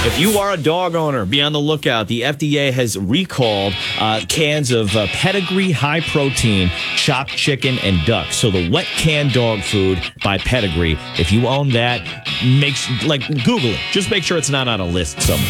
If you are a dog owner, be on the lookout. The FDA has recalled cans of Pedigree high protein chopped chicken and duck. So the wet canned dog food by Pedigree. If you own that, Google it. Just make sure it's not on a list somewhere.